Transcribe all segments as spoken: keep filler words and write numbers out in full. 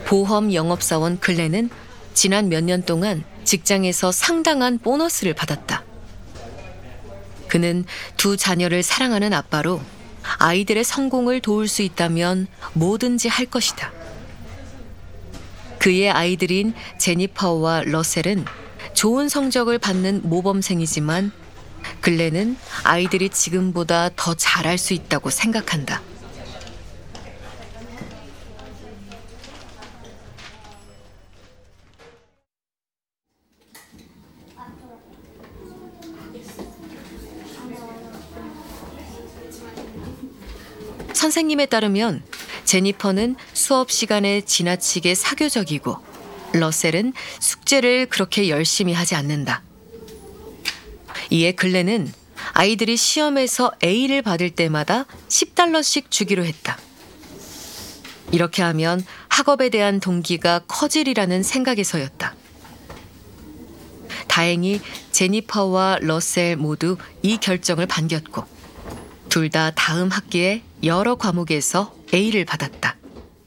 보험 영업사원 글렌은 지난 몇 년 동안 직장에서 상당한 보너스를 받았다. 그는 두 자녀를 사랑하는 아빠로 아이들의 성공을 도울 수 있다면 뭐든지 할 것이다. 그의 아이들인 제니퍼와 러셀은 좋은 성적을 받는 모범생이지만 글렌은 아이들이 지금보다 더 잘할 수 있다고 생각한다. 선생님에 따르면 제니퍼는 수업 시간에 지나치게 사교적이고 러셀은 숙제를 그렇게 열심히 하지 않는다. 이에 글렌은 아이들이 시험에서 A를 받을 때마다 십 달러씩 주기로 했다. 이렇게 하면 학업에 대한 동기가 커지리라는 생각에서였다. 다행히 제니퍼와 러셀 모두 이 결정을 반겼고 둘 다 다음 학기에 여러 과목에서 A를 받았다.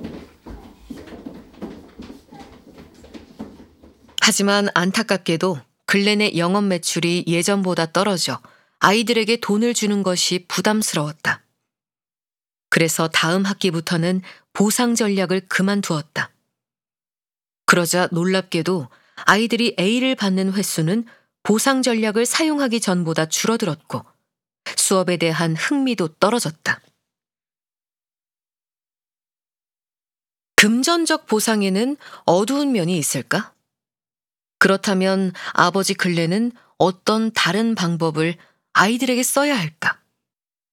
하지만 안타깝게도 글렌의 영업 매출이 예전보다 떨어져 아이들에게 돈을 주는 것이 부담스러웠다. 그래서 다음 학기부터는 보상 전략을 그만두었다. 그러자 놀랍게도 아이들이 A를 받는 횟수는 보상 전략을 사용하기 전보다 줄어들었고 수업에 대한 흥미도 떨어졌다. 금전적 보상에는 어두운 면이 있을까? 그렇다면 아버지 글렌은 어떤 다른 방법을 아이들에게 써야 할까?